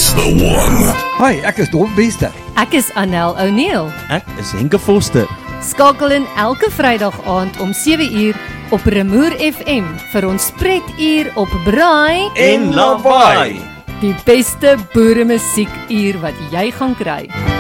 is the one. Hi, ek is Don Bester. Ek is Annel O'Neill. Ek is Henke Foster. Skakel in elke Vrydag aand om 7uur op Remoer FM vir ons spretuur op Braai En Lawaai. Die beste boeremusiekuur wat jy gaan kry.